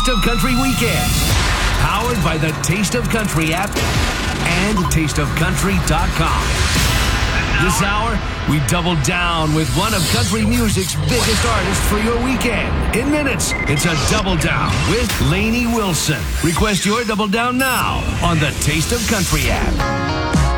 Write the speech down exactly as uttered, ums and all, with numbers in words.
Taste of Country Weekend. Powered by the Taste of Country app and taste of country dot com. This hour, we double down with one of country music's biggest artists for your weekend. In minutes, it's a Double Down with Lainey Wilson. Request your Double Down now on the Taste of Country app.